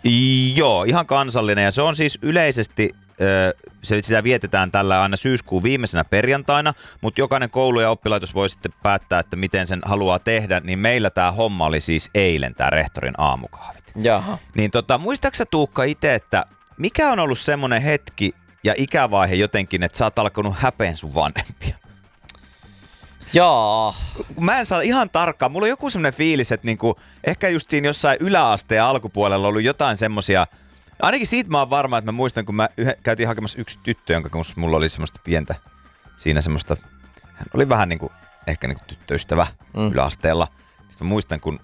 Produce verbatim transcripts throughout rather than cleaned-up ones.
Joo, ihan kansallinen ja se on siis yleisesti, se, sitä vietetään tällä aina syyskuun viimeisenä perjantaina, mutta jokainen koulu ja oppilaitos voi sitten päättää, että miten sen haluaa tehdä, niin meillä tämä homma oli siis eilen, tämä rehtorin aamukahvit. Jaha. Niin tota, muistaaksä Tuukka itse, että mikä on ollut semmoinen hetki ja ikävaihe jotenkin, että sä oot alkanut häpeän sun vanhempia? Jaa. Mä en saa ihan tarkkaan. Mulla on joku semmoinen fiilis, että niinku, ehkä just siinä jossain yläasteen alkupuolella on ollut jotain semmosia. Ainakin siitä mä oon varma, että mä muistan, kun mä yhä, käytiin hakemassa yksi tyttö, jonka kanssa mulla oli semmoista pientä, siinä semmoista, hän oli vähän niinku, ehkä niinku tyttöystävä mm. yläasteella. Sitten mä muistan, kun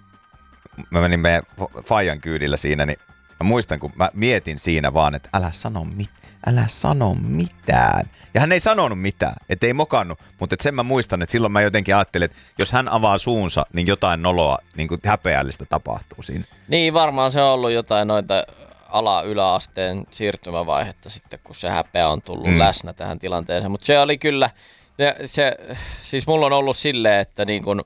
mä menin meidän faijan kyydillä siinä, niin mä muistan, kun mä mietin siinä vaan, että älä sano mitään. Älä sano mitään. Ja hän ei sanonut mitään, et ei mokannut, mutta et sen mä muistan, että silloin mä jotenkin ajattelin, että jos hän avaa suunsa, niin jotain noloa, niin kuin häpeällistä tapahtuu siinä. Niin, varmaan se on ollut jotain noita ala-yläasteen siirtymävaihetta sitten, kun se häpeä on tullut mm. läsnä tähän tilanteeseen. Mutta se oli kyllä, se, siis mulla on ollut silleen, että niin kun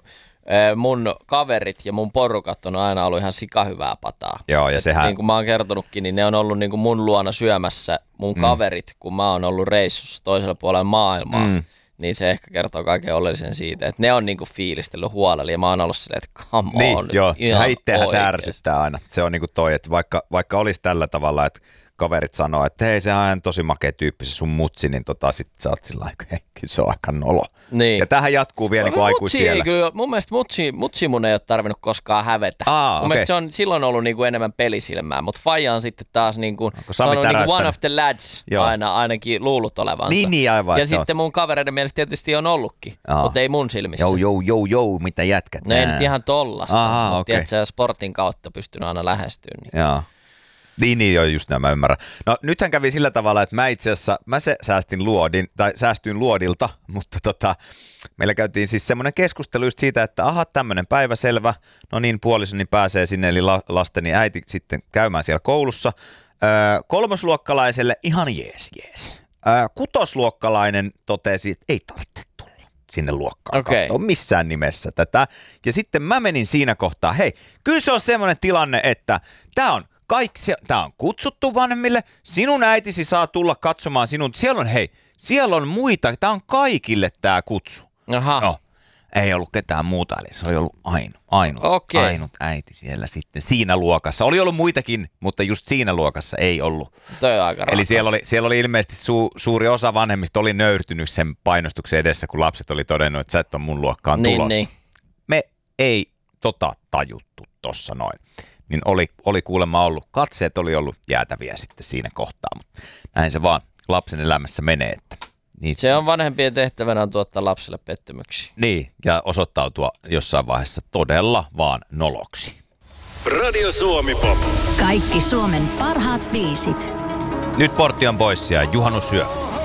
mun kaverit ja mun porukat on aina ollut ihan sikahyvää pataa. Joo, ja sehän... Niin kuin mä oon kertonutkin, niin ne on ollut niin kuin mun luona syömässä mun mm. kaverit, kun mä oon ollut reissussa toisella puolella maailmaa. Mm. Niin se ehkä kertoo kaiken oleellisen siitä, että ne on niinku fiilistellyt huolella ja mä oon ollut silleen, että come on. Niin, joo, sehän itseähän se ärsyttää aina. Se on niinku toi, että vaikka, vaikka olisi tällä tavalla, että kaverit sanoo, että hei, sehän on tosi makea tyyppi se sun mutsi, niin tota sit sä oot sillä lailla, hei, kyllä se on aika nolo. Niin. Ja tämähän jatkuu vielä niinku aikuisiellä. Kyllä, mun mielestä mutsi, mutsi mun ei ole tarvinnut koskaan hävetä. Aa, mun okay. mielestä se on silloin ollut niinku enemmän pelisilmää, mutta faija on sitten taas niinku, se on niinku one of the lads aina, ainakin luullut olevansa. Niin, niin aivan. Ja sitten on. Mun kavereiden mielestä tietysti on ollutkin, Aa. mutta ei mun silmissä. Jou, jou, jou, jou, mitä jätkät. No ei nyt ihan tollasta, Aha, mutta okay. tiedätkö, sportin kautta pystynyt aina lähestyä. Niin. Joo. Niin, niin joo, just näin, mä ymmärrän. No nythän kävi sillä tavalla, että mä itse asiassa, mä se säästin luodin, tai säästyin luodilta, mutta tota, meillä käytiin siis semmoinen keskustelu just siitä, että aha, tämmöinen päivä selvä, no niin, puolisoni pääsee sinne, eli la, lasteni äiti sitten käymään siellä koulussa. Öö, kolmosluokkalaiselle ihan jees, jees. Öö, kutosluokkalainen totesi, että ei tarvitse tulla sinne luokkaan okay. katsoa missään nimessä tätä. Ja sitten mä menin siinä kohtaa, hei, kyllä se on semmoinen tilanne, että tää on Kaikki, tämä on kutsuttu vanhemmille, sinun äitisi saa tulla katsomaan sinun, siellä on hei, siellä on muita, tämä on kaikille tämä kutsu. Aha. No, ei ollut ketään muuta, eli se oli ollut ainu, ainut, okay. ainut äiti siellä sitten siinä luokassa. Oli ollut muitakin, mutta just siinä luokassa ei ollut. Toi on aika eli siellä oli, siellä oli ilmeisesti su, suuri osa vanhemmista oli nöyrtynyt sen painostuksen edessä, kun lapset oli todennut, että sä et ole mun luokkaan niin, tulossa. Niin. Me ei tota tajuttu tossa noin. Niin oli, oli kuulemma ollut, katseet oli ollut jäätäviä sitten siinä kohtaa, mutta näin se vaan lapsen elämässä menee. Että niitä... Se on vanhempien tehtävänä on tuottaa lapselle pettymyksiä. Niin, ja osoittautua jossain vaiheessa todella vaan noloksi. Radio Suomi Pop. Kaikki Suomen parhaat biisit. Nyt Portti on pois ja juhannusyö.